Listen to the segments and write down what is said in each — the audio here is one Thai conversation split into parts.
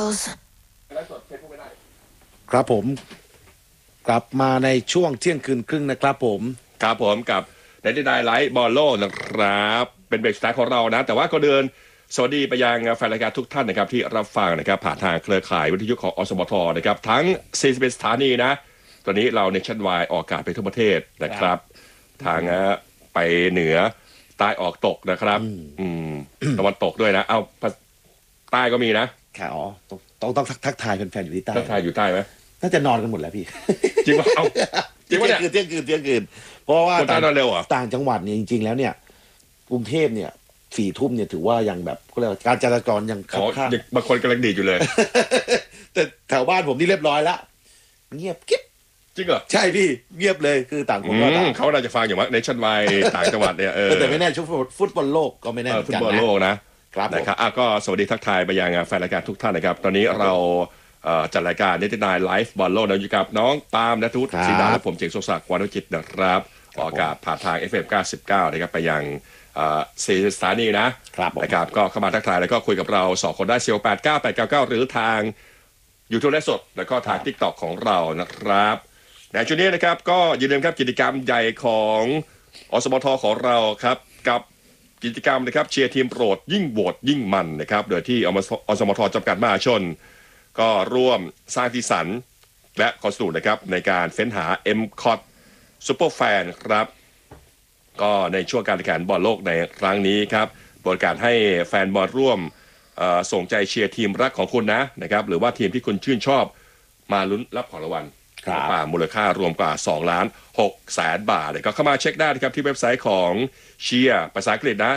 goes. ครับผมกลับมาในช่วงเที่ยงคืนครึ่งนะครับผมครับผมกับในที่ได้ไลฟ์บอลโลกนะครับเป็นเบรกสตาร์ของเรานะแต่ว่าก็เดินสวัสดีไปยังแฟนรายการทุกท่านนะครับที่รับฟังนะครับผ่านทางเครือข่ายวิทยุของอสมทนะครับทั้ง41สถานีนะตอนนี้เราในชั้นวายออกอากาศไปทั่วประเทศนะครับทางไปเหนือใต้ออกตกนะครับตะวันตกด้วยนะเอาใต้ก็มีนะค่ะอ๋อต้องทักทายแฟนๆอยู่ที่ใต้ทักทายอยู่ใต้ไหมน่าจะนอนกันหมดแล้วพี่จริงป่ะเอ้าจริงป่ะเนี่ยเที่ยงคืนเพราะว่าต่างเร็วอ่ะต่างจังหวัดเนี่ยจริงๆแล้วเนี่ยกรุงเทพเนี่ย4 ทุ่มเนี่ยถือว่ายังแบบก็เรียกว่าการจราจรยังคับข้างบางคนกำลังดีดอยู่เลยแต่แถวบ้านผมนี่เรียบร้อยแล้วเงียบกิ๊บจริงเหรอใช่พี่เงียบเลยคือต่างคนก็ต่างเขาน่าจะฟังอยู่มั้งในชั้นวัยต่างจังหวัดเนี่ยแต่ไม่แน่ช่วงฟุตบอลโลกก็ไม่แน่ฟุตบอลโลกนะครับก็สวัสดีทักทายไปยังแฟนรายการทุกท่านนะครับตอนนี้เราจัดรายการนิตินายไลฟ์บอลโลกอยู่กับน้องปาล์มณัฐวุฒิศรีดาและผมเจงโชศักดิ์วรรณจิตนะครับออกอากาศผ่านทาง FM 99นะครับไปยัง4 สถานีนะครับก็เข้ามาทักทายแล้วก็คุยกับเรา2 คนได้4689899หรือทางYouTube ไลฟ์สดแล้วก็ทาง TikTok ของเรานะครับในช่วงนี้นะครับก็อย่าลืมครับกิจกรรมใหญ่ของอสมทของเราครับกับกิจกรรมนะครับเชียร์ทีมโปรดยิ่งโหวตยิ่งมันนะครับโดยที่อสมทจำกัดมหาชนก็ร่วมสร้างสีสันและขอสนุกนะครับในการเฟ้นหา MCOT Super Fan ครับก็ในช่วงการแข่งขันบอลโลกในครั้งนี้ครับบริการให้แฟนบอลร่วมส่งใจเชียร์ทีมรักของคุณนะครับหรือว่าทีมที่คุณชื่นชอบมาลุ้นรับของรางวัลมูลค่ารวมกว่า2,600,000 บาทเลยก็เข้ามาเช็คได้นะครับที่เว็บไซต์ของเชียร์ภาษาอังกฤษนะ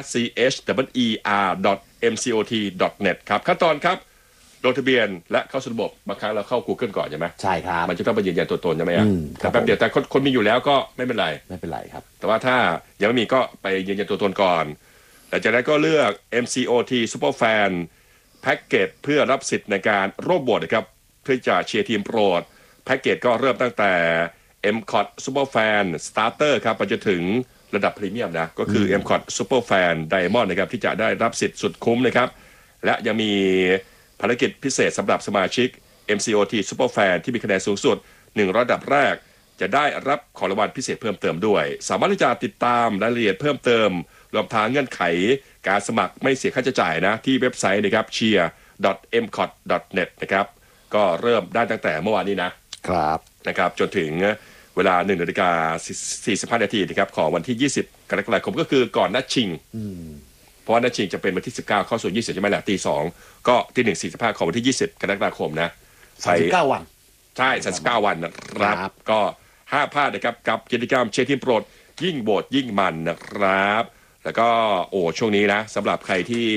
cher.mcot.net ครับขั้นตอนครับลงทะเบียนและเข้าสู่ระบบบางครั้งเราเข้า Google ก่อนใช่ไหมใช่ครับมันจะต้องไปยืนยันตัวตนใช่ไหมแต่แป๊บเดียวแต่คนมีอยู่แล้วก็ไม่เป็นไรครับแต่ว่าถ้ายังไม่มีก็ไปยืนยันตัวตนก่อนหลังจากนั้นก็เลือก MCOT Superfan แพ็กเกจเพื่อรับสิทธิ์ในการร่วมโหวตนะครับเพื่อจะเชียร์ทีมโปรดแพ็กเกจก็เริ่มตั้งแต่ MCOT Superfan Starter ครับไปจนถึงระดับพรีเมียมนะก็คือ MCOT Superfan Diamond นะครับที่จะได้รับสิทธิ์สุดคุ้มนะครับและยังมีภารกิจพิเศษสำหรับสมาชิก MCOT Superfan ที่มีคะแนนสูงสุด100 ระดับแรกจะได้รับของรางวัลพิเศษเพิ่มเติมด้วยสามารถที่จะติดตามรายละเอียดเพิ่มเติมรวมทั้งเงื่อนไขการสมัครไม่เสียค่าใช้จ่ายนะที่เว็บไซต์นะครับ cheer.mcot.net นะครับก็เริ่มได้ตั้งแต่เมื่อวานนี้นะครับจนถึงเวลา 1:45 น.นะครับของวันที่ 20 กรกฎาคมก็คือก่อนนัดชิงเพราะว่านัดชิงจะเป็นวันที่ 19 เข้าสู่ 20 ใช่ไหมล่ะตี 2ก็ที่ 1:45 ของวันที่ 20 กรกฎาคมนะ 39 วันใช่39 วันนะครับก็ห้ามพลาดนะครับกับกิจกรรมเชียร์ทีมโปรดยิ่งโหวตยิ่งมันนะครับแล้วก็ช่วงนี้นะสำหรับใครที่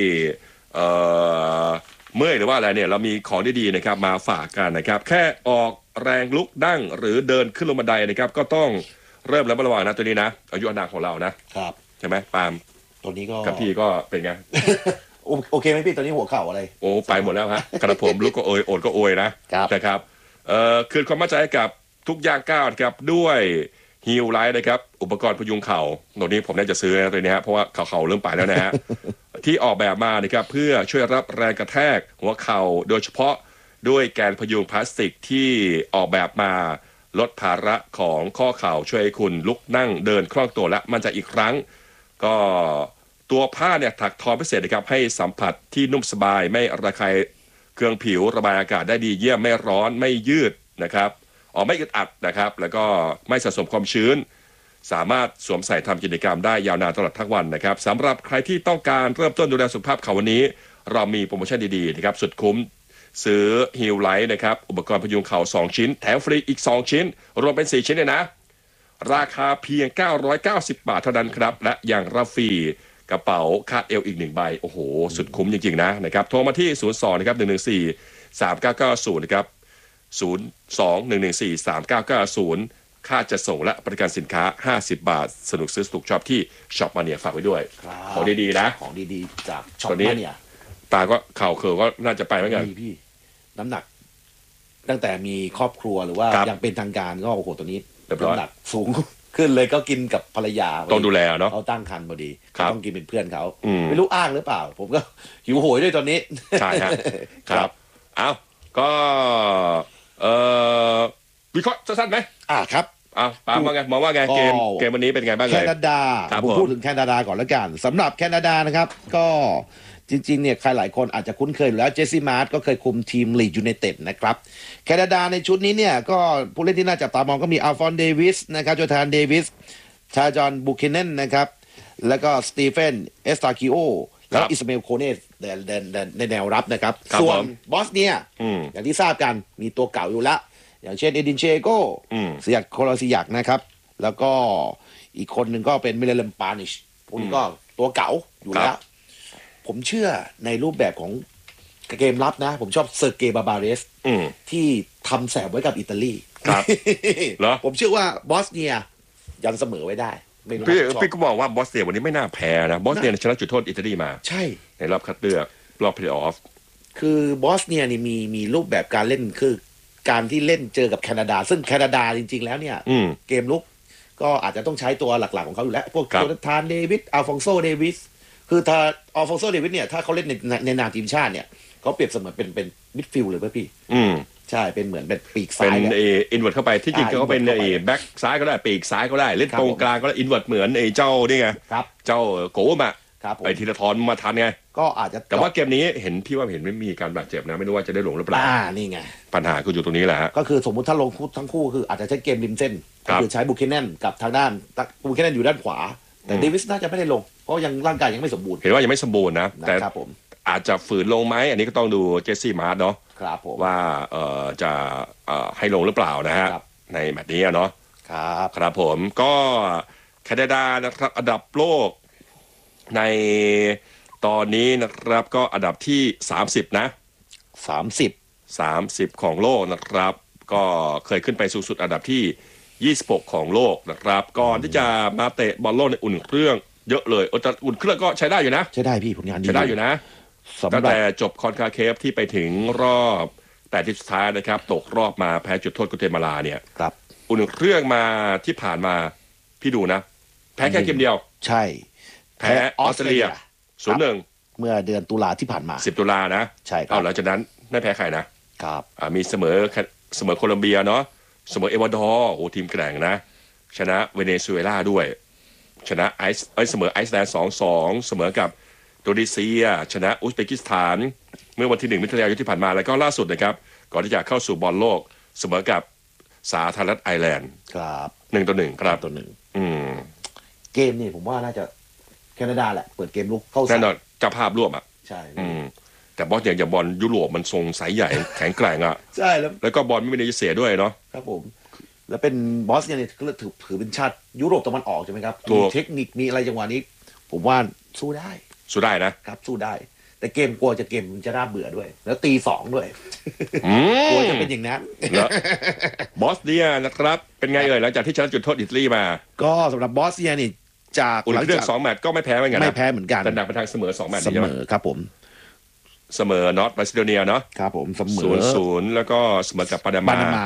เมื่อยหรือว่าอะไรเนี่ยเรามีของดีๆนะครับมาฝากกันนะครับแค่ออกแรงลุกนั่งหรือเดินขึ้นลงบันไดนะครับก็ต้องเริ่มระวังนะตัวนี้นะอายุอานามของเรานะครับใช่ไหมปาล์มตัวนี้ก็กับพี่ก็เป็นไงโอเคไหมพี่ตอนนี้หัวเข่าอะไรไปหมดแล้วฮะกระผมลุกก็โอยโอดก็โอยนะครับคืนความมั่นใจกับทุกย่างก้าวนะครับด้วยฮิลไลท์นะครับอุปกรณ์พยุงเข่าตัวนี้ผมน่าจะซื้อตัวนี้ฮะเพราะว่าเข่าเริ่มไปแล้วนะฮะ ที่ออกแบบมานะครับเพื่อช่วยรับแรงกระแทกหัวเข่าโดยเฉพาะด้วยแกนพยุงพลาสติกที่ออกแบบมาลดภาระของข้อเข่าช่วยให้คุณลุกนั่งเดินคล่องตัวและมั่นใจอีกครั้งก็ตัวผ้าเนี่ยถักทอพิเศษนะครับให้สัมผัสที่นุ่มสบายไม่ระคายเคืองผิวระบายอากาศได้ดีเยี่ยมไม่ร้อนไม่ยืดนะครับไม่อึดอัดนะครับแล้วก็ไม่สะสมความชื้นสามารถสวมใส่ทำกิจกรรมได้ยาวนานตลอดทั้งวันนะครับสำหรับใครที่ต้องการเริ่มต้นดูแลสุขภาพเขาวันนี้เรามีโปรโมชั่นดีๆนะครับสุดคุ้มซื้อฮิลไลท์นะครับอุปกรณ์พยุงเข่า2 ชิ้นแถมฟรีอีก2 ชิ้นรวมเป็น4 ชิ้นเลยนะราคาเพียง990 บาทเท่านั้นครับและยังรับฟรีกระเป๋าคาดเอวอีก1 ใบโอ้โหสุดคุ้มจริงๆนะครับโทรมาที่02นะครับ1143990นะครับ02-114-3990ค่าจะส่งและบริการสินค้า50 บาทสนุกซื้อสนุกชอบที่ช็อปมาเนียฝากไว้ด้วยของดีๆนะของดีๆจากช็อปมาเนียตาก็เข่าเขินก็น่าจะไปเหมือนกันพี่น้ำหนักตั้งแต่มีครอบครัวหรือว่ายังเป็นทางการก็โอ้โหตัวนี้น้ำหนักสูงขึ้นเลยก็กินกับภรรยาต้องดูแลเนาะเขาตั้งครรภ์พอดีต้องกินเป็นเพื่อนเขาไม่รู้อ้างหรือเปล่าผมก็หิวโหยด้วยตอนนี้ใช่ครับเอาก็วิเคราะห์สั้นๆไหมครับปาล์มว่าไงมองว่าไงเกมวันนี้เป็นไงบ้างเลยแคนาดาผมพูดถึงแคนาดาก่อนแล้วกันสำหรับแคนาดานะครับก็จริงๆเนี่ยใครหลายคนอาจจะคุ้นเคยอยู่แล้วเจสซี่มาร์ตก็เคยคุมทีมลีดยูไนเต็ดนะครับแคนาดาในชุดนี้เนี่ยก็ผู้เล่นที่น่าจับตามองก็มีอัลฟอนเดวิสนะครับโจธานเดวิสชาจอนบูเคเนนนะครับแล้วก็สตีเฟนเอสตาคิโอแล้วอิสมาเอลโคเนสในแนวรับนะครับส่วนบอสเนียอย่างที่ทราบกันมีตัวเก่าอยู่แล้วอย่างเช่นเอดินเชโกเซียกโคลาซิยักนะครับแล้วก็อีกคนหนึ่งก็เป็นมิเลมปานิชพวกนี้ก็ตัวเก่าอยู่แล้วผมเชื่อในรูปแบบของเกมรับนะผมชอบเซอร์เกย์บาบาเรสที่ทำแสบไว้กับอิตาลีครับเหรอผมเชื่อว่าบอสเนียยังเสมอไว้ได้พี่ก็บอกว่าบอสเนียวันนี้ไม่น่าแพ้นะบอสเนียชนะจุดโทษอิตาลีมาใช่ในรอบคัดเลือกรอบเพลย์ออฟคือบอสเนียนี่มีรูปแบบการเล่นคือการที่เล่นเจอกับแคนาดาซึ่งแคนาดาจริงๆแล้วเนี่ยเกมลุกก็อาจจะต้องใช้ตัวหลักๆของเขาอยู่แล้วพวกโจนาธานเดวิดอัลฟองโซเดวิสคือถ้าอัลฟองโซเดวิสเนี่ยถ้าเขาเล่นในนามทีมชาติเนี่ยเขาเปรียบเสมือนเป็นมิดฟิลด์เลยป่ะพี่ใช่เป็นเหมือนเป็นปีกซ้ายเป็นอินเวิร์ตเข้าไปที่จริงเขาเป็นแบ็กซ้ายก็ได้ปีกซ้ายก็ได้เล่นตรงกลางก็ได้อินเวิร์ตเหมือนเจ้านี่ไงเจ้าโกมาไอ้ธีรทรมาทันไงก็อาจจะแต่ว่าเกมนี้เห็นพี่ว่าเห็นไม่มีการบาดเจ็บนะไม่รู้ว่าจะได้ลงหรือเปล่านี่ไงปัญหาก็อยู่ตรงนี้แหละก็คือสมมุติถ้าลงทั้งคู่คืออาจจะใช้เกมริมเส้นก็คือใช้บูเคเนนกับทางด้านบูเคเนนอยู่ด้านขวาแต่เดวิสน่าจะไม่ได้ลงเพราะยังร่างกายยังไม่สมบูรณ์เห็นว่ายังไม่สมบูรณ์นะแต่อาจจะฝืนลงไหมอันนี้ก็ต้องดูเจสซี่มาร์ตเนาะว่าจะให้ลงหรือเปล่านะฮะในแมตช์นี้เนาะครับผมก็แคนาดานะครับอันดับโลกในตอนนี้นะครับก็อันดับที่30นะ30ของโลกนะครับก็เคยขึ้นไปสูงสุดอันดับที่26ของโลกนะครับก่อนที่จะมาเตะบอลโลกในอุ่นเครื่องเยอะเลยอุ่นเครื่องก็ใช้ได้อยู่นะใช้ได้พี่ผลงานดีใช้ได้อยู่นะตั้งแต่จบคอนคาเคฟที่ไปถึงรอบ8ทีมสุดท้ายนะครับตกรอบมาแพ้จุดโทษกัวเตมาลาเนี่ยครับอุ่นเครื่องมาที่ผ่านมาพี่ดูนะแพ้แค่เกมเดียวใช่แพ้ออสเตรเลีย0-1 เมื่อเดือนตุลาที่ผ่านมา 10ตุลานะใช่ครับหลังจากนั้นไม่แพ้ใครนะครับมีเสมอโคลอมเบียเนาะเสมอเอกวาดอร์โอ้ทีมแกร่งนะชนะเวเนซุเอลาด้วยชนะเสมอไอซ์แลนด์2-2เสมอกับอินโดนีเซียชนะอุซเบกิสถานเมื่อวันที่1 มิถุนายนที่ผ่านมาแล้วก็ล่าสุดนะครับก่อนที่จะเข้าสู่บอลโลกเสมอกับสาธารณรัฐไอร์แลนด์ครับ 1-1ครับเกมนี่ผมว่าน่าจะแคนาดาแหละเปิดเกมลุกเข้าแน่นอนเจ้าภาพร่วมใช่แต่บอลอย่างบอลยุโรปมันทรงสายใหญ่แข็งแกร่งใช่แล้วก็บอลไม่มีในเสียด้วยเนาะครับผมแล้วเป็นบอสเนี่ยก็ถือเป็นชาติยุโรปตะวันออกใช่ไหมครับมีเทคนิคมีอะไรจังหวะนี้ผมว่าสู้ได้นะครับสู้ได้แต่เกมกลัวเกมจะน่าเบื่อด้วยแล้วตี2ด้วยกลัวจะเป็นอย่างนั้นบอสเนียนะครับเป็นไงหลังจากที่ชนะจุดโทษอิตาลีมาก็สำหรับบอสเนียนี่จากหลังจาก2 แมตช์ก็ไม่แพ้เหมือนกันไม่แพ้เหมือนกันแต่หนักไปทางเสมอ2 แมตช์เสมอครับผมเสมอนอร์ทมาซิโดเนียเนาะครับผมเสมอ 0-0แล้วก็เสมอกับปานามา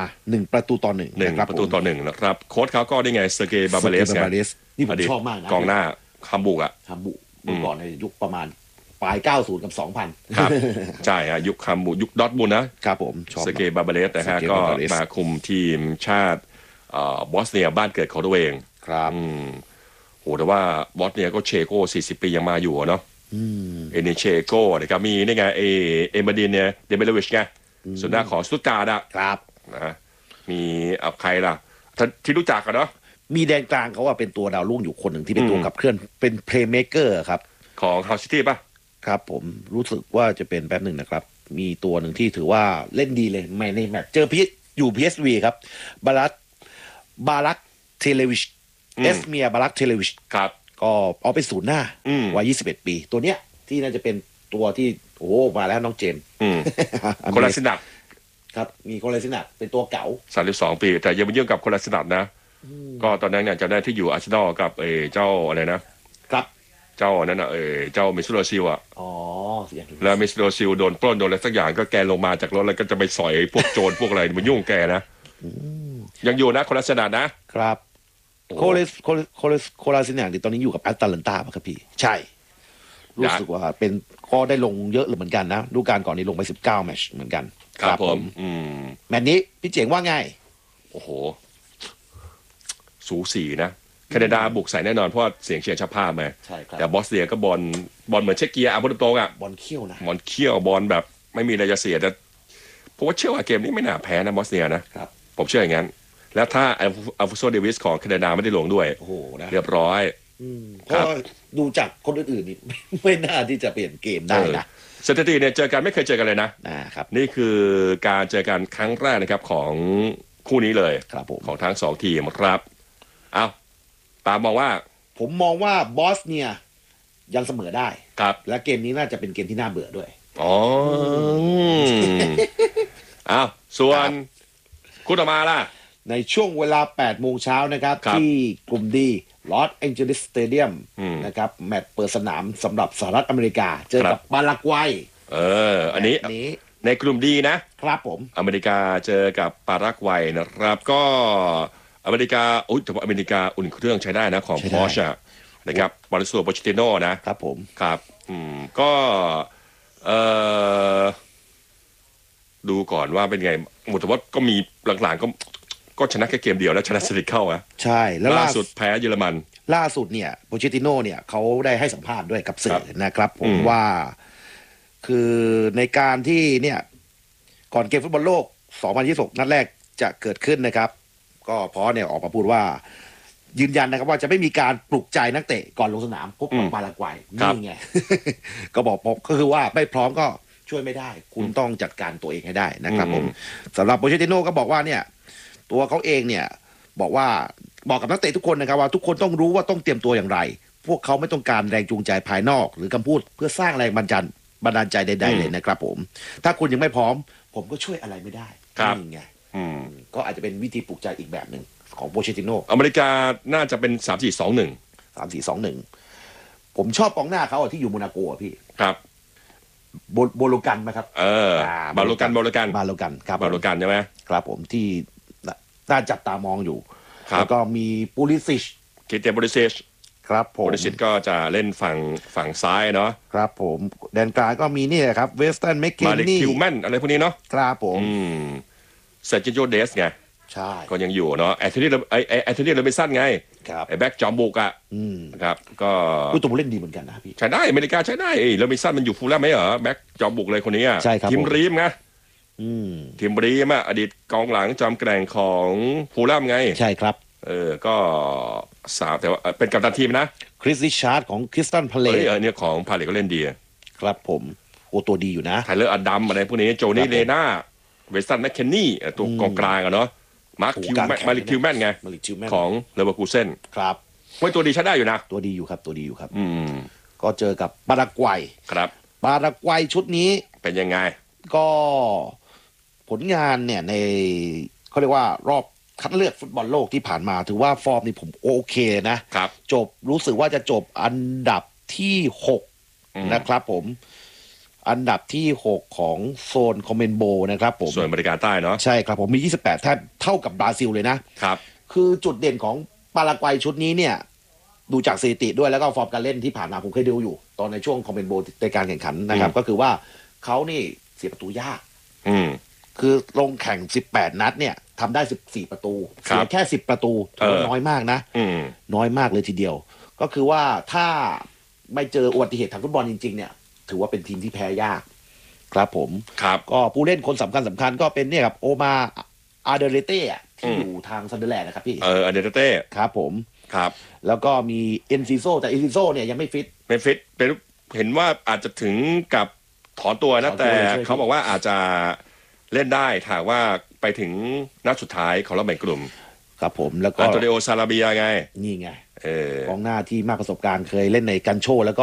1-1 ประตูต่อ1นะครับโค้ชเขาก็ได้ไงเซอร์เกย์บาบาเลสนี่ผมชอบมากนะกองหน้าฮัมบูกเมื่อก่อนในยุคประมาณปลาย90กับ2000 ครับใช่ฮะยุคฮัมบูยุคดอร์ทมุนด์นะครับผมชอบเซอร์เกย์บาบาเลสนะฮะก็มาคุมทีมชาติบอสเนียบ้านเกิดของตัวเองครับโหแต่ว่าบอสเนียก็เชโก้40 ปียังมาอยู่เนาะเอเนเชโก้นะครับมีนี่ไงเอมาดินเนี่ยเดเมลวิชไงส่วนหน้าของสตุตการ์ดครับนะมีใครล่ะที่รู้จักกันเนาะมีแดนกลางเขาว่าเป็นตัวดาวรุ่งอยู่คนหนึ่งที่เป็นตัวขับเคลื่อนเป็นเพลย์เมคเกอร์ครับของฮาวซิตี้ป่ะครับผมรู้สึกว่าจะเป็นแป๊บหนึ่งนะครับมีตัวหนึ่งที่ถือว่าเล่นดีเลยในแมตช์เจออยู่ PSV ครับบารักเทเลวิชเอสเมียบารักเทเลวิชครับก็เอาไปศูนย์หน้าวัย21 ปีตัวเนี้ยที่น่าจะเป็นตัวที่โอ้มาแล้วน้องเจมคนละสนับครับมีคนละสนับเป็นตัวเก่า 32 ปีแต่ยังไม่เยี่ยมกับคนละสนับนะก็ตอนนั้นเนี่ยจะได้ที่อยู่อาร์เซนอลกับเจ้าอะไรนะครับเจ้านั้นเจ้ามิสโลซิลแล้วมิสโลซิลโดนปล้นโดนอะไรสักอย่างก็แกลงมาจากรถแล้วก็จะไปสอยพวกโจรพวกอะไรมันยุ่งแกนะยังอยู่นะคนละสนับนะครับโคลาซินอย่างตอนนี้อยู่กับแอตแลนตาป่ะครับพี่ใช่รู้สึกว่าเป็นก็ได้ลงเยอะเหมือนกันนะฤดูกาลก่อนนี้ลงไป19แมตช์เหมือนกันครับผมแมตช์นี้พี่เจ๋งว่าไงโอ้โหสูสีนะแคนาดาบุกใส่แน่นอนเพราะเสียงเชียร์ชาวภาพมาใช่ครับแต่บอสเนียก็บอลเหมือนเช็กเกียร์พูดตรงๆบอลเขี้ยวนะบอลเขี้ยวบอลแบบไม่มีอะไรจะเสียแต่ผมว่าเชื่อว่าเกมนี้ไม่น่าแพ้นะบอสเนียนะครับผมเชื่ออย่างนั้นแล้วถ้าอัลฟุโซเดวิสของแคนาดาไม่ได้ลงด้วยโอ้โหนะเรียบร้อยเพราะดูจากคนอื่นๆนี่ไม่น่าที่จะเปลี่ยนเกมได้นะสถิติเนี่ยเจอกันไม่เคยเจอกันเลยนะครับนี่คือการเจอกันครั้งแรกนะครับของคู่นี้เลยครับผมของทั้ง2ทีมครับเอาตามมองว่าผมมองว่าบอสเนียยังเสมอได้ครับและเกมนี้น่าจะเป็นเกมที่น่าเบื่อด้วยอ๋อเอาส่วนคู่ต่อมาล่ะในช่วงเวลา 8 โมงเช้านะครับที่กลุ่มดีลอสแองเจลิสสเตเดียมนะครับแมตช์เปิดสนามสำหรับสหรัฐอเมริกาเจอกับปารากวัยอันนี้ในกลุ่มดีนะครับผมอเมริกาเจอกับปารากวัยนะครับก็อเมริกาแต่ว่าอเมริกาอุ่นเครื่องใช้ได้นะของพอชนะครับบริสุทธิ์โปเชติโน่นะครับผมครับก็ดูก่อนว่าเป็นไงหมดแต่ว่าก็มีหลังๆก็ชนะแค่เกมเดียวแล้วชนะสติเข้าใช่แล้วล่าสุดแพ้เยอรมันล่าสุดเนี่ยโปเชติโน่เนี่ยเขาได้ให้สัมภาษณ์ด้วยกับสื่อนะครับผมว่าคือในการที่เนี่ยก่อนเกมฟุตบอลโลก2026นัดแรกจะเกิดขึ้นนะครับก็พอเนี่ยออกมาพูดว่ายืนยันนะครับว่าจะไม่มีการปลุกใจนักเตะก่อนลงสนามพบกับปารากวัยนี่ไง ก็บอกก็คือว่าไม่พร้อมก็ช่วยไม่ได้คุณต้องจัดการตัวเองให้ได้นะครับผมสำหรับโปเชติโน่ก็บอกว่าเนี่ยตัวเขาเองเนี่ยบอกกับนักเตะทุกคนนะครับว่าทุกคนต้องรู้ว่าต้องเตรียมตัวอย่างไรพวกเขาไม่ต้องการแรงจูงใจภายนอกหรือคำพูดเพื่อสร้างแรงบันดาลใจใดๆเลยนะครับผมถ้าคุณยังไม่พร้อมผมก็ช่วยอะไรไม่ได้นี่ไงก็อาจจะเป็นวิธีปลุกใจอีกแบบหนึ่งของโปเชติโน่อเมริกาน่าจะเป็น 3-4-2-1ผมชอบกองหน้าเขาที่อยู่โมนาโกพี่ครับโบโลกันไหมครับบาโลกันครับบาโลกันใช่ไหมครับผมที่น่าจับตามองอยู่แล้วก็มีปูลิซิชคิเตปูลิซิชครับผมปูลิซิชก็จะเล่นฝั่งซ้ายเนาะครับผมแดนกลางก็มีนี่แหละครับเวสตันแมคเคนนี่มาริคิวแมนอะไรพวกนี้เนาะครับผมเซอร์จิโยเดสไงใช่ก็ยังอยู่เนาะแอตเลติโรบินสันไงไอ้แบ็กจอมบุกครับก็ตัวผู้เล่นดีเหมือนกันนะพี่ใช้ได้อเมริกาใช้ได้โรบินสันมันอยู่ฟูลแลมไหมเหรอแบ็กจอมบุกเลยคนนี้ใช่ครับทีมรีมไงทีมรีมอดีตกองหลังจอมแกร่งของฟูลแลมไงใช่ครับก็แต่ว่าเป็นกัปตันทีมนะคริสริชาร์ดของคริสตันพาเลเนี่ยของพาเลก็เล่นดีครับผมตัวดีอยู่นะไทเลอร์อดัมอะไรพวกนี้โจนี่เลน่าเวสตันแมคเคนนี่ตัวกองกลางเนาะมาริคิวแมนไงของเลเวอร์คูเซ่นครับไม่ตัวดีใช้ได้อยู่นะตัวดีอยู่ครับก็เจอกับปารากวัยครับปารากวัยชุดนี้เป็นยังไงก็ผลงานเนี่ยในเขาเรียกว่ารอบคัดเลือกฟุตบอลโลกที่ผ่านมาถือว่าฟอร์มนี่ผมโอเคนะครับรู้สึกว่าจะจบอันดับที่6นะครับผมอันดับที่6ของโซนคอมเมนโบนะครับผมส่วนอเมริกาใต้เนาะใช่ครับผมมี28แทบเท่ากับบราซิลเลยนะครับคือจุดเด่นของปารากวัยชุดนี้เนี่ยดูจากสถิติด้วยแล้วก็ฟอร์มการเล่นที่ผ่านมาผมเคยดูอยู่ตอนในช่วงคอมเมนโบในการแข่งขันนะครับก็คือว่าเขานี่เสียประตูยากคือลงแข่ง18นัดเนี่ยทำได้14ประตูเสียแค่10ประตูถือว่าน้อยมากนะน้อยมากเลยทีเดียวก็คือว่าถ้าไม่เจออุบัติเหตุทางฟุตบอลจริงๆเนี่ยถือว่าเป็นทีมที่แพ้ยากครับผมก็ผู้เล่นคนสำคัญก็เป็นเนี่ยครับโอมาอาเดเรเต้ที่อยู่ทางซันเดอร์แลนด์นะครับพี่อาเดเรเต้ครับผมครับแล้วก็มีเอนซิโซแต่เอนซิโซเนี่ยยังไม่ฟิตเป็นเห็นว่าอาจจะถึงกับถอนตัวนะแต่เขาบอกว่าอาจจะเล่นได้ถ้าว่าไปถึงนัดสุดท้ายของรอบแบ่งกลุ่มครับผมแล้วก็อันโตนิโอซาลาเบียไงนี่ไงกองหน้าที่มากประสบการณ์เคยเล่นในกันโชแล้วก็